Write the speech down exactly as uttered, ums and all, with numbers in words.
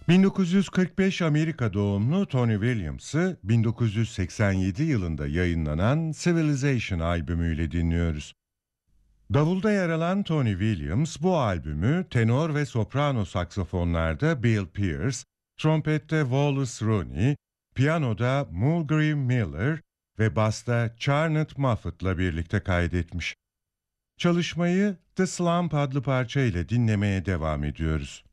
bin dokuz yüz kırk beş Amerika doğumlu Tony Williams'ı bin dokuz yüz seksen yedi yılında yayınlanan Civilization albümüyle dinliyoruz. Davulda yer alan Tony Williams bu albümü tenor ve soprano saksafonlarda Bill Pierce, trompette Wallace Rooney, piyanoda Mulgrew Miller ve basta Charlotte Moffett'la birlikte kaydetmiş. Çalışmayı The Slump adlı parça ile dinlemeye devam ediyoruz.